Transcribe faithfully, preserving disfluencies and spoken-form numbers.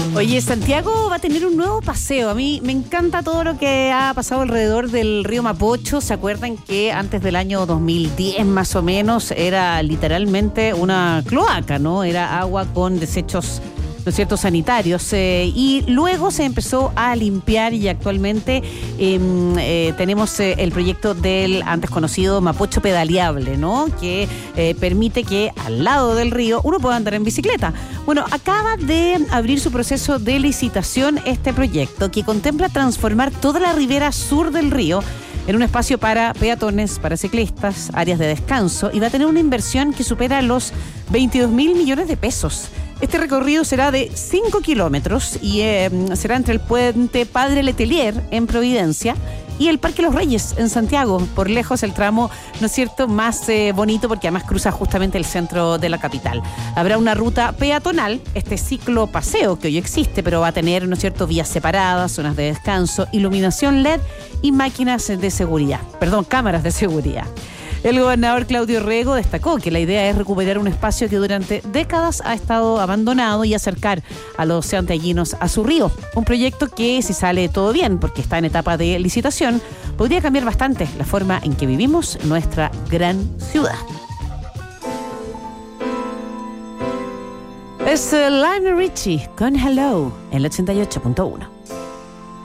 Oye, Santiago va a tener un nuevo paseo. A mí me encanta todo lo que ha pasado alrededor del río Mapocho. ¿Se acuerdan que antes del año dos mil diez más o menos era literalmente una cloaca, ¿no? Era agua con desechos, ¿no es cierto?, sanitarios. Eh, y luego se empezó a limpiar y actualmente eh, eh, tenemos eh, el proyecto del antes conocido Mapocho Pedaleable, ¿no? Que eh, permite que al lado del río uno pueda andar en bicicleta. Bueno, acaba de abrir su proceso de licitación este proyecto que contempla transformar toda la ribera sur del río en un espacio para peatones, para ciclistas, áreas de descanso, y va a tener una inversión que supera los veintidós mil millones de pesos. Este recorrido será de cinco kilómetros y eh, será entre el puente Padre Letelier en Providencia y el Parque Los Reyes en Santiago. Por lejos el tramo, ¿no es cierto?, más eh, bonito porque además cruza justamente el centro de la capital. Habrá una ruta peatonal, este ciclo paseo que hoy existe, pero va a tener, ¿no es cierto?, vías separadas, zonas de descanso, iluminación L E D y máquinas de seguridad, perdón, cámaras de seguridad. El gobernador Claudio Rego destacó que la idea es recuperar un espacio que durante décadas ha estado abandonado y acercar a los santiaguinos a su río. Un proyecto que, si sale todo bien, porque está en etapa de licitación, podría cambiar bastante la forma en que vivimos nuestra gran ciudad. Es Lionel Richie con Hello en el ochenta y ocho punto uno.